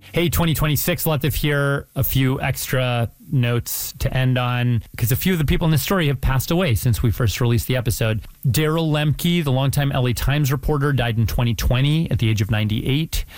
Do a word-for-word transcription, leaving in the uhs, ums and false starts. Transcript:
Hey, twenty twenty-six, Latif here. A few extra notes to end on, because a few of the people in this story have passed away since we first released the episode. Daryl Lemke, the longtime L A Times reporter, died in twenty twenty at the age of ninety-eight.